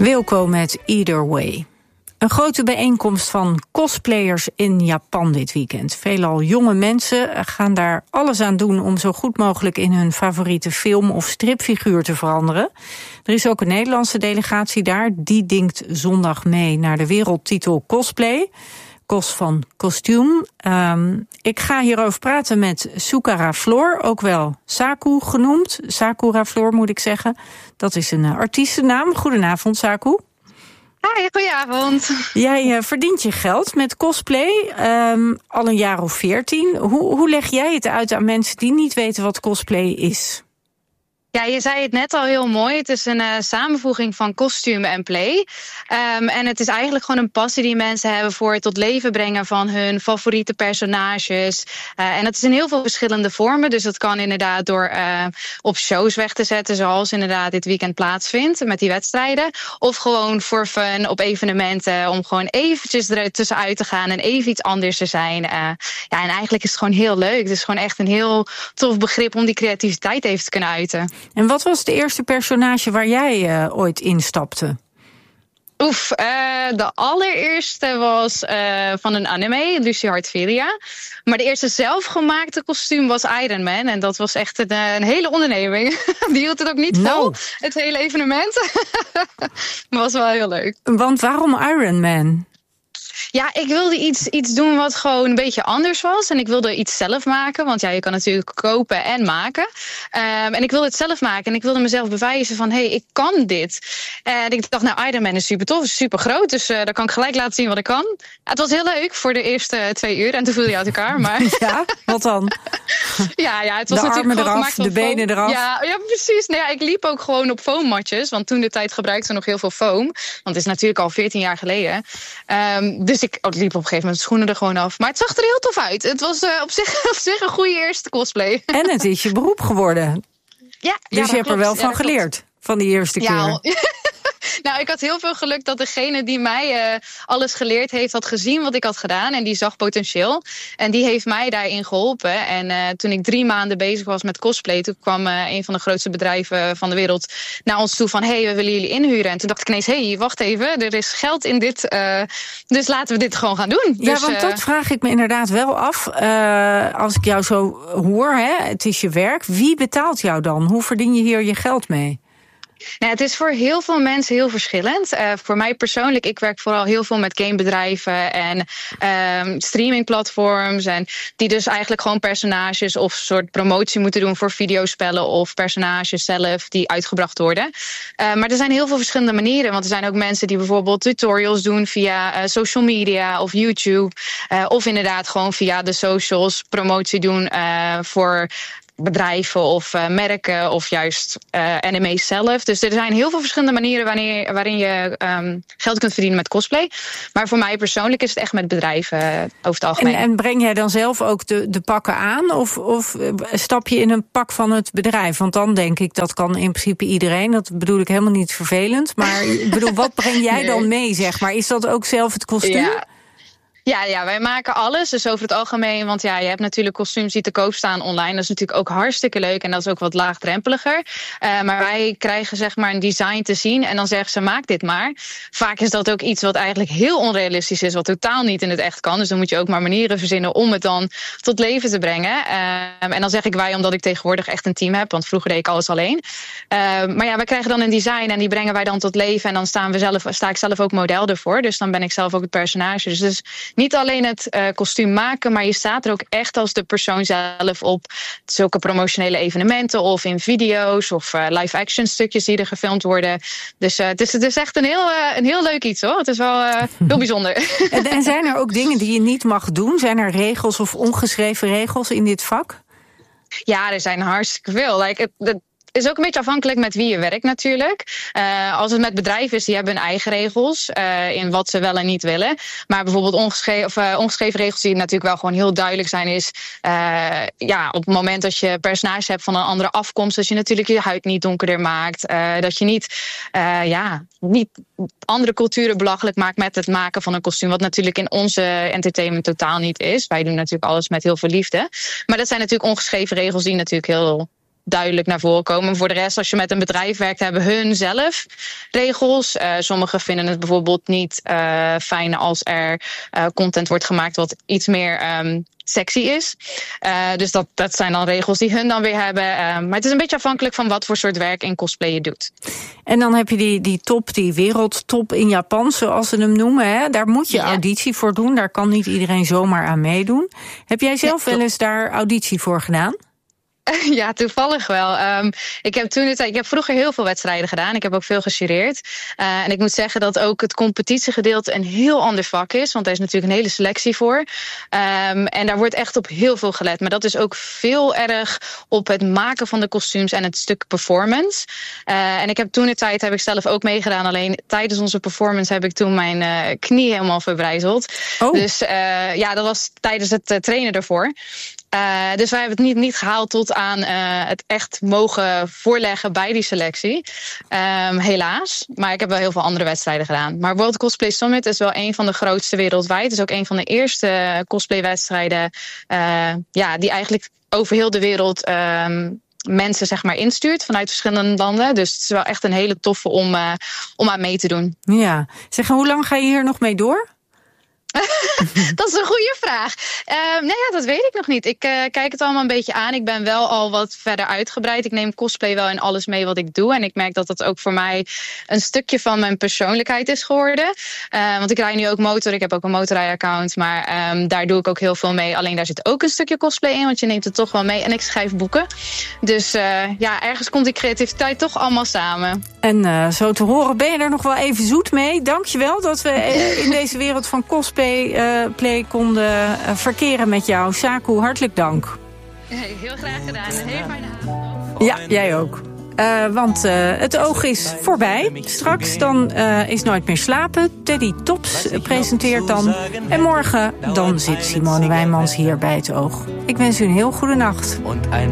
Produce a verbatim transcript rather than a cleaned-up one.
Wilco met Either Way. Een grote bijeenkomst van cosplayers in Japan dit weekend. Veelal jonge mensen gaan daar alles aan doen om zo goed mogelijk in hun favoriete film of stripfiguur te veranderen. Er is ook een Nederlandse delegatie daar. Die dingt zondag mee naar de wereldtitel cosplay. Kos van kostuum. Um, ik ga hierover praten met Sakura Floor, ook wel Saku genoemd. Sakura Floor moet ik zeggen. Dat is een uh, artiestennaam. Goedenavond, Saku. Hi, goedenavond. Jij uh, verdient je geld met cosplay, um, al een jaar of veertien. Hoe, hoe leg jij het uit aan mensen die niet weten wat cosplay is? Ja, je zei het net al heel mooi. Het is een uh, samenvoeging van kostuum en play. Um, en het is eigenlijk gewoon een passie die mensen hebben voor het tot leven brengen van hun favoriete personages. Uh, en dat is in heel veel verschillende vormen. Dus dat kan inderdaad door uh, op shows weg te zetten, zoals inderdaad dit weekend plaatsvindt met die wedstrijden. Of gewoon voor fun op evenementen om gewoon eventjes er tussenuit te gaan en even iets anders te zijn. Uh, ja, en eigenlijk is het gewoon heel leuk. Het is gewoon echt een heel tof begrip om die creativiteit even te kunnen uiten. En wat was het eerste personage waar jij uh, ooit instapte? Oef, uh, de allereerste was uh, van een anime, Lucy Heartfilia. Maar de eerste zelfgemaakte kostuum was Iron Man. En dat was echt een, een hele onderneming. Die hield het ook niet vol, no. Het hele evenement. Maar was wel heel leuk. Want waarom Iron Man? Ja, ik wilde iets, iets doen wat gewoon een beetje anders was. En ik wilde iets zelf maken. Want ja, je kan natuurlijk kopen en maken. Um, en ik wilde het zelf maken. En ik wilde mezelf bewijzen van, hé, hey, ik kan dit. En ik dacht, nou, Iron Man is super tof, is super groot. Dus uh, daar kan ik gelijk laten zien wat ik kan. Het was heel leuk voor de eerste twee uur. En toen viel je uit elkaar. Maar... Ja, wat dan? ja, ja, het was de natuurlijk armen eraf, de benen foam. eraf. Ja, ja precies. Nou ja, ik liep ook gewoon op foammatjes. Want toen de tijd gebruikten we nog heel veel foam. Want het is natuurlijk al veertien jaar geleden. Um, dus ik liep op een gegeven moment de schoenen er gewoon af. Maar het zag er heel tof uit. Het was uh, op, zich, op zich een goede eerste cosplay. En het is je beroep geworden. Ja, dus ja, je hebt klopt. er wel ja, van geleerd. Klopt. Van die eerste ja, keer. Nou, ik had heel veel geluk dat degene die mij uh, alles geleerd heeft, had gezien wat ik had gedaan. En die zag potentieel. En die heeft mij daarin geholpen. En uh, toen ik drie maanden bezig was met cosplay, toen kwam uh, een van de grootste bedrijven van de wereld naar ons toe van, hé, hey, we willen jullie inhuren. En toen dacht ik ineens, hé, hey, wacht even, er is geld in dit. Uh, dus laten we dit gewoon gaan doen. Ja, dus, want dat uh, vraag ik me inderdaad wel af. Uh, als ik jou zo hoor, hè, het is je werk. Wie betaalt jou dan? Hoe verdien je hier je geld mee? Nou, het is voor heel veel mensen heel verschillend. Uh, voor mij persoonlijk, ik werk vooral heel veel met gamebedrijven en um, streamingplatforms. En die dus eigenlijk gewoon personages of soort promotie moeten doen voor videospellen of personages zelf die uitgebracht worden. Uh, maar er zijn heel veel verschillende manieren. Want er zijn ook mensen die bijvoorbeeld tutorials doen via uh, social media of YouTube. Uh, of inderdaad gewoon via de socials promotie doen uh, voor bedrijven of uh, merken of juist uh, anime's zelf. Dus er zijn heel veel verschillende manieren wanneer, waarin je um, geld kunt verdienen met cosplay. Maar voor mij persoonlijk is het echt met bedrijven uh, over het algemeen. En, en breng jij dan zelf ook de, de pakken aan? Of, of stap je in een pak van het bedrijf? Want dan denk ik, dat kan in principe iedereen. Dat bedoel ik helemaal niet vervelend. Maar ik bedoel, wat breng jij nee. dan mee, zeg maar? Is dat ook zelf het kostuum? Ja. Ja, ja, wij maken alles. Dus over het algemeen, want ja, je hebt natuurlijk kostuums die te koop staan online. Dat is natuurlijk ook hartstikke leuk en dat is ook wat laagdrempeliger. Uh, maar wij krijgen zeg maar een design te zien en dan zeggen ze, maak dit maar. Vaak is dat ook iets wat eigenlijk heel onrealistisch is, wat totaal niet in het echt kan. Dus dan moet je ook maar manieren verzinnen om het dan tot leven te brengen. Uh, en dan zeg ik wij, omdat ik tegenwoordig echt een team heb, want vroeger deed ik alles alleen. Uh, maar ja, wij krijgen dan een design en die brengen wij dan tot leven. En dan staan we zelf, sta ik zelf ook model ervoor. Dus dan ben ik zelf ook het personage. Dus, dus niet alleen het uh, kostuum maken, maar je staat er ook echt als de persoon zelf op zulke promotionele evenementen of in video's of uh, live-action stukjes die er gefilmd worden. Dus uh, het, is, het is echt een heel, uh, een heel leuk iets hoor. Het is wel uh, heel bijzonder. En, en zijn er ook dingen die je niet mag doen? Zijn er regels of ongeschreven regels in dit vak? Ja, er zijn hartstikke veel. Like, het, het, is ook een beetje afhankelijk met wie je werkt natuurlijk. Uh, als het met bedrijven is, die hebben hun eigen regels uh, in wat ze wel en niet willen. Maar bijvoorbeeld ongeschreven, of, uh, ongeschreven regels die natuurlijk wel gewoon heel duidelijk zijn is... Uh, ja, op het moment dat je personages hebt van een andere afkomst... dat je natuurlijk je huid niet donkerder maakt. Uh, dat je niet, uh, ja, niet andere culturen belachelijk maakt met het maken van een kostuum. Wat natuurlijk in onze entertainment totaal niet is. Wij doen natuurlijk alles met heel veel liefde. Maar dat zijn natuurlijk ongeschreven regels die natuurlijk heel... duidelijk naar voren komen. Voor de rest, als je met een bedrijf werkt, hebben hun zelf regels. Uh, sommigen vinden het bijvoorbeeld niet uh, fijn als er uh, content wordt gemaakt wat iets meer um, sexy is. Uh, dus dat, dat zijn dan regels die hun dan weer hebben. Uh, maar het is een beetje afhankelijk van wat voor soort werk en cosplay je doet. En dan heb je die, die top, die wereldtop in Japan, zoals ze hem noemen. Hè? Daar moet je ja. auditie voor doen. Daar kan niet iedereen zomaar aan meedoen. Heb jij zelf ja, wel eens daar auditie voor gedaan? Ja, toevallig wel. Um, ik heb toen het, ik heb vroeger heel veel wedstrijden gedaan. Ik heb ook veel gejureerd. Uh, en ik moet zeggen dat ook het competitiegedeelte een heel ander vak is. Want daar is natuurlijk een hele selectie voor. Um, en daar wordt echt op heel veel gelet. Maar dat is ook veel erg op het maken van de kostuums en het stuk performance. Uh, en ik heb toen de tijd heb ik zelf ook meegedaan. Alleen tijdens onze performance heb ik toen mijn uh, knie helemaal verbrijzeld. Oh. Dus uh, ja, dat was tijdens het uh, trainen ervoor. Uh, dus wij hebben het niet, niet gehaald tot aan uh, het echt mogen voorleggen bij die selectie. Um, helaas. Maar ik heb wel heel veel andere wedstrijden gedaan. Maar World Cosplay Summit is wel een van de grootste wereldwijd. Het is ook een van de eerste cosplaywedstrijden uh, ja, die eigenlijk over heel de wereld um, mensen zeg maar instuurt vanuit verschillende landen. Dus het is wel echt een hele toffe om, uh, om aan mee te doen. Ja. Zeg, hoe lang ga je hier nog mee door? Dat is een goede vraag. Uh, nou ja, dat weet ik nog niet. Ik uh, kijk het allemaal een beetje aan. Ik ben wel al wat verder uitgebreid. Ik neem cosplay wel in alles mee wat ik doe. En ik merk dat dat ook voor mij een stukje van mijn persoonlijkheid is geworden. Uh, want ik rij nu ook motor. Ik heb ook een motorrijaccount. Maar um, daar doe ik ook heel veel mee. Alleen daar zit ook een stukje cosplay in. Want je neemt het toch wel mee. En ik schrijf boeken. Dus uh, ja, ergens komt die creativiteit toch allemaal samen. En uh, zo te horen ben je er nog wel even zoet mee. Dankjewel dat we in deze wereld van cosplay Uh, play konden uh, verkeren met jou. Saku, hartelijk dank. Heel graag gedaan. Een hele fijne avond. Ja, jij ook. Uh, want uh, het oog is voorbij. Straks dan uh, is Nooit meer slapen. Teddy Tops presenteert dan. En morgen dan zit Simone Wijnmans hier bij het oog. Ik wens u een heel goede nacht.